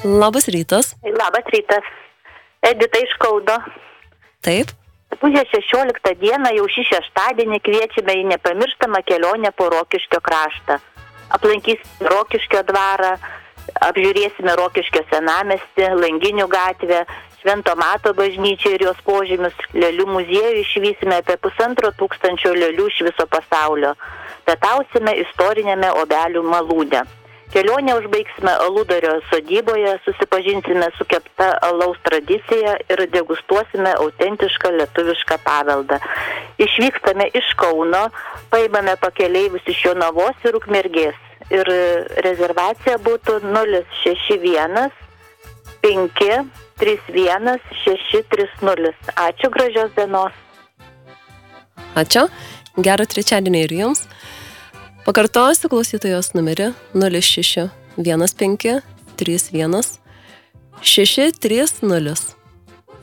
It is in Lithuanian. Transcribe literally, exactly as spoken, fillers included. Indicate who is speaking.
Speaker 1: Labas rytas.
Speaker 2: Labas rytas. Edita iš Kauno.
Speaker 1: Taip.
Speaker 2: Pusė šešioliktą dieną, jau šį šeštadienį kviečiame į nepamirštamą kelionę po Rokiškio kraštą. Aplankysime Rokiškio dvarą, apžiūrėsime Rokiškio senamiestį, Langinių gatvę, Švento Mato bažnyčią ir jos požymius, lėlių muziejų išvysime apie pusantro tūkstančio lėlių iš viso pasaulio. Pietausime istorinėme Obelių malūne. Kelionę užbaigsime Aludario sodyboje, susipažinsime su kepta alaus tradicija ir degustuosime autentišką lietuvišką paveldą. Išvykstame iš Kauno, paimame pakeleivius iš Jonavos ir Ukmergės. Ir rezervacija būtų nulis šeši vienas penki trys vienas šeši trys nulis. Ačiū, gražios dienos.
Speaker 1: Ačiū. Gerą trečiadienį ir jums. Pakartosiu klausytojos numerį nulis šeši vienas penki trys vienas šeši trys nulis.